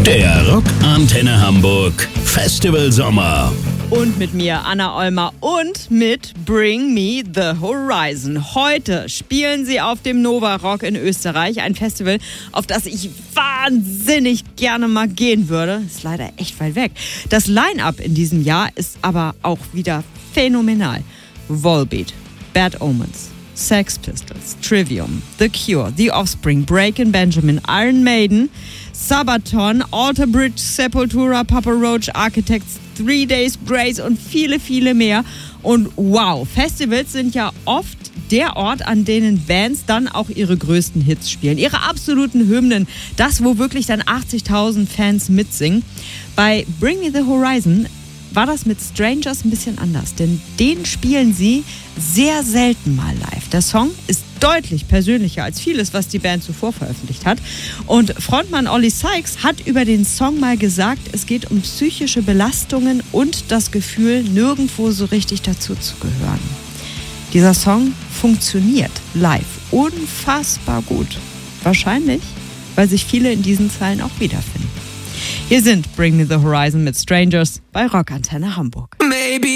Der Rockantenne Hamburg Festival Sommer. Und mit mir Anna Olmer und mit Bring Me the Horizon. Heute spielen sie auf dem Nova Rock in Österreich, ein Festival, auf das ich wahnsinnig gerne mal gehen würde. Ist leider echt weit weg. Das Line-Up in diesem Jahr ist aber auch wieder phänomenal. Volbeat, Bad Omens, Sex Pistols, Trivium, The Cure, The Offspring, Breaking Benjamin, Iron Maiden, Sabaton, Alter Bridge, Sepultura, Papa Roach, Architects, 3 Days Grace und viele, viele mehr. Und wow, Festivals sind ja oft der Ort, an denen Bands dann auch ihre größten Hits spielen. Ihre absoluten Hymnen, das, wo wirklich dann 80.000 Fans mitsingen. Bei Bring Me the Horizon war das mit Strangers ein bisschen anders, denn den spielen sie sehr selten mal live. Der Song ist deutlich persönlicher als vieles, was die Band zuvor veröffentlicht hat. Und Frontmann Ollie Sykes hat über den Song mal gesagt, es geht um psychische Belastungen und das Gefühl, nirgendwo so richtig dazu zu gehören. Dieser Song funktioniert live unfassbar gut. Wahrscheinlich, weil sich viele in diesen Zeilen auch wiederfinden. Hier sind Bring Me the Horizon mit Strangers bei Rockantenne Hamburg. Maybe